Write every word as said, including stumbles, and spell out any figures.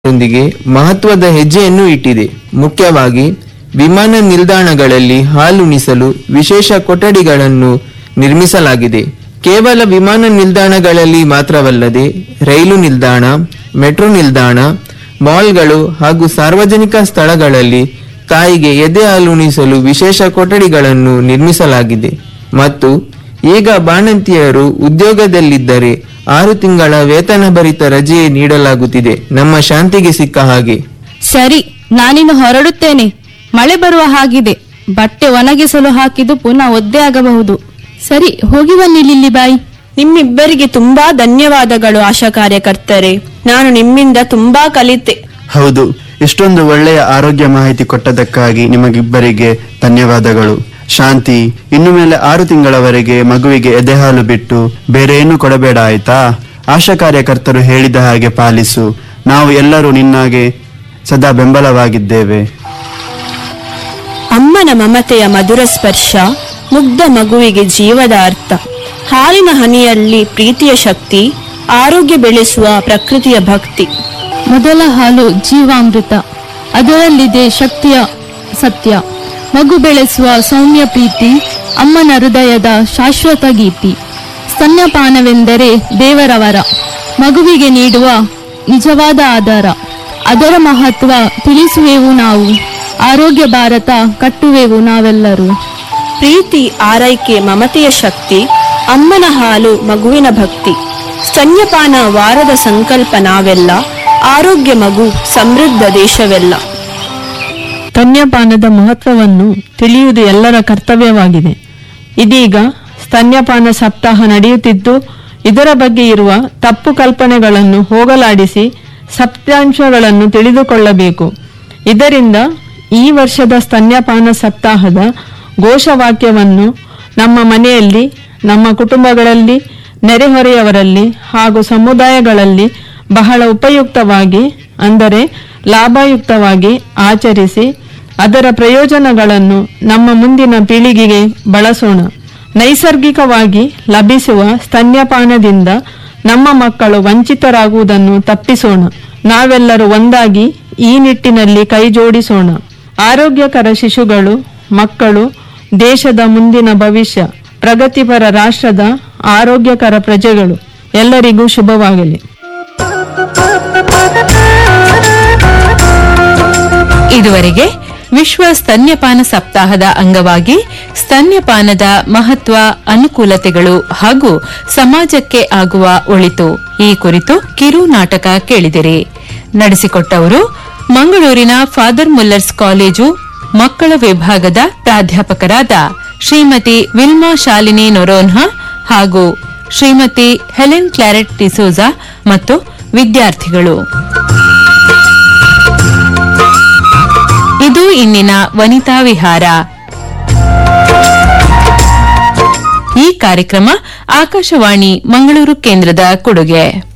ರೊಂದಿಗೆ ಮಹತ್ವದ ಹೆಜ್ಜೆಯನ್ನು ಇಟ್ಟಿದೆ. ಮುಖ್ಯವಾಗಿ ವಿಮಾನ ನಿಲ್ದಾಣಗಳಲ್ಲಿ ಹಾಲುಣಿಸಲು ವಿಶೇಷ ಕೊಠಡಿಗಳನ್ನು ನಿರ್ಮಿಸಲಾಗಿದೆ. ಕೇವಲ ವಿಮಾನ ನಿಲ್ದಾಣಗಳಲ್ಲಿ ಮಾತ್ರವಲ್ಲದೆ ರೈಲು ನಿಲ್ದಾಣ, ಮೆಟ್ರೋ ನಿಲ್ದಾಣ, ಮಾಲ್ಗಳು ಹಾಗೂ ಸಾರ್ವಜನಿಕ ಸ್ಥಳಗಳಲ್ಲಿ ತಾಯಿಗೆ ಎದೆ ಹಾಲುಣಿಸಲು ವಿಶೇಷ ಕೊಠಡಿಗಳನ್ನು ನಿರ್ಮಿಸಲಾಗಿದೆ. ಮತ್ತು ಈಗ ಬಾಣಂತಿಯರು ಉದ್ಯೋಗದಲ್ಲಿದ್ದರೆ ಆರು ತಿಂಗಳ ವೇತನ ಭರಿತ ರಜೆ ನೀಡಲಾಗುತ್ತಿದೆ. ನಮ್ಮ ಶಾಂತಿಗೆ ಸಿಕ್ಕ ಹಾಗೆ. ಸರಿ, ನಾನಿನ್ನು ಹೊರಡುತ್ತೇನೆ. ಮಳೆ ಬರುವ ಹಾಗಿದೆ. ಬಟ್ಟೆ ಒಣಗಿಸಲು ಹಾಕಿದ್ದು ಪುನಃ ಒದ್ದೆ ಆಗಬಹುದು. ಸರಿ, ಹೋಗಿ ಬನ್ನಿ ಲಿಲ್ಲಿಬಾಯಿ. ನಿಮ್ಮಿಬ್ಬರಿಗೆ ತುಂಬಾ ಧನ್ಯವಾದಗಳು ಆಶಾ ಕಾರ್ಯಕರ್ತರೆ. ನಾನು ನಿಮ್ಮಿಂದ ತುಂಬಾ ಕಲಿತೆ. ಹೌದು, ಇಷ್ಟೊಂದು ಒಳ್ಳೆಯ ಆರೋಗ್ಯ ಮಾಹಿತಿ ಕೊಟ್ಟದಕ್ಕಾಗಿ ನಿಮಗಿಬ್ಬರಿಗೆ ಧನ್ಯವಾದಗಳು. ಶಾಂತಿ, ಇನ್ನು ಮೇಲೆ ಆರು ತಿಂಗಳವರೆಗೆ ಮಗುವಿಗೆ ಎದೆಹಾಲು ಬಿಟ್ಟು ಬೇರೆ ಏನು ಕೊಡಬೇಡ, ಆಯ್ತಾ? ಆಶಾ ಕಾರ್ಯಕರ್ತರು ಹೇಳಿದ ಹಾಗೆ ಪಾಲಿಸು. ನಾವು ಎಲ್ಲರೂ ನಿನ್ನಾಗೆ ಸದಾ ಬೆಂಬಲವಾಗಿದ್ದೇವೆ. ಅಮ್ಮನ ಮಮತೆಯ ಮಧುರ ಸ್ಪರ್ಶ ಮುಗ್ಧ ಮಗುವಿಗೆ ಜೀವದ ಅರ್ಥ. ಹಾಲಿನ ಹನಿಯಲ್ಲಿ ಪ್ರೀತಿಯ ಶಕ್ತಿ, ಆರೋಗ್ಯ ಬೆಳೆಸುವ ಪ್ರಕೃತಿಯ ಭಕ್ತಿ. ಮೊದಲ ಹಾಲು ಜೀವಾಮೃತ, ಅದರಲ್ಲಿದೆ ಶಕ್ತಿಯ ಸತ್ಯ. ಮಗು ಬೆಳೆಸುವ ಸೌಮ್ಯ ಪ್ರೀತಿ, ಅಮ್ಮನ ಹೃದಯದ ಶಾಶ್ವತ ಗೀತಿ. ಸ್ತನ್ಯಪಾನವೆಂದರೆ ದೇವರವರ, ಮಗುವಿಗೆ ನೀಡುವ ನಿಜವಾದ ಆಧಾರ. ಅದರ ಮಹತ್ವ ತಿಳಿಸುವೆವು ನಾವು, ಆರೋಗ್ಯ ಭಾರತ ಕಟ್ಟುವೆವು ನಾವೆಲ್ಲರೂ. ಪ್ರೀತಿ, ಆರೈಕೆ, ಮಮತೆಯ ಶಕ್ತಿ, ಅಮ್ಮನ ಹಾಲು ಮಗುವಿನ ಭಕ್ತಿ. ಸ್ತನ್ಯಪಾನ ವಾರದ ಸಂಕಲ್ಪ ನಾವೆಲ್ಲ, ಆರೋಗ್ಯ ಮಗು ಸಮೃದ್ಧ ದೇಶವೆಲ್ಲ. ಸ್ತನ್ಯಪಾನದ ಮಹತ್ವವನ್ನು ತಿಳಿಯುವುದು ಎಲ್ಲರ ಕರ್ತವ್ಯವಾಗಿದೆ. ಇದೀಗ ಸ್ತನ್ಯಪಾನ ಸಪ್ತಾಹ ನಡೆಯುತ್ತಿದ್ದು, ಇದರ ಬಗ್ಗೆ ಇರುವ ತಪ್ಪು ಕಲ್ಪನೆಗಳನ್ನು ಹೋಗಲಾಡಿಸಿ ಸತ್ಯಾಂಶಗಳನ್ನು ತಿಳಿದುಕೊಳ್ಳಬೇಕು. ಇದರಿಂದ ಈ ವರ್ಷದ ಸ್ತನ್ಯಪಾನ ಸಪ್ತಾಹದ ಘೋಷವಾಕ್ಯವನ್ನು ನಮ್ಮ ಮನೆಯಲ್ಲಿ, ನಮ್ಮ ಕುಟುಂಬಗಳಲ್ಲಿ, ನೆರೆಹೊರೆಯವರಲ್ಲಿ ಹಾಗೂ ಸಮುದಾಯಗಳಲ್ಲಿ ಬಹಳ ಉಪಯುಕ್ತವಾಗಿ, ಅಂದರೆ ಲಾಭಯುಕ್ತವಾಗಿ ಆಚರಿಸಿ ಅದರ ಪ್ರಯೋಜನಗಳನ್ನು ನಮ್ಮ ಮುಂದಿನ ಪೀಳಿಗೆಗೆ ಬಳಸೋಣ. ನೈಸರ್ಗಿಕವಾಗಿ ಲಭಿಸುವ ಸ್ತನ್ಯಪಾನದಿಂದ ನಮ್ಮ ಮಕ್ಕಳು ವಂಚಿತರಾಗುವುದನ್ನು ತಪ್ಪಿಸೋಣ. ನಾವೆಲ್ಲರೂ ಒಂದಾಗಿ ಈ ನಿಟ್ಟಿನಲ್ಲಿ ಕೈ ಜೋಡಿಸೋಣ. ಆರೋಗ್ಯಕರ ಶಿಶುಗಳು, ಮಕ್ಕಳು ದೇಶದ ಮುಂದಿನ ಭವಿಷ್ಯ. ಪ್ರಗತಿಪರ ರಾಷ್ಟ್ರದ ಆರೋಗ್ಯಕರ ಪ್ರಜೆಗಳು. ಎಲ್ಲರಿಗೂ ಶುಭವಾಗಲಿ. ಇದುವರೆಗೆ ವಿಶ್ವ ಸ್ತನ್ಯಪಾನ ಸಪ್ತಾಹದ ಅಂಗವಾಗಿ ಸ್ತನ್ಯಪಾನದ ಮಹತ್ವ, ಅನುಕೂಲತೆಗಳು ಹಾಗೂ ಸಮಾಜಕ್ಕೆ ಆಗುವ ಒಳಿತು ಈ ಕುರಿತು ಕಿರು ನಾಟಕ ಕೇಳಿದಿರಿ. ನಡೆಸಿಕೊಟ್ಟವರು ಮಂಗಳೂರಿನ ಫಾದರ್ ಮುಲ್ಲರ್ಸ್ ಕಾಲೇಜು ಮಕ್ಕಳ ವಿಭಾಗದ ಪ್ರಾಧ್ಯಾಪಕರಾದ ಶ್ರೀಮತಿ ವಿಲ್ಮಾ ಶಾಲಿನಿ ನೊರೋನ್ಹಾ ಹಾಗೂ ಶ್ರೀಮತಿ ಹೆಲೆನ್ ಕ್ಲಾರೆಟ್ ಡಿಸೋಜಾ ಮತ್ತು ವಿದ್ಯಾರ್ಥಿಗಳು. ಇದು ಇಂದಿನ ವನಿತಾ ವಿಹಾರ. ಈ ಕಾರ್ಯಕ್ರಮ ಆಕಾಶವಾಣಿ ಮಂಗಳೂರು ಕೇಂದ್ರದ ಕೊಡುಗೆ.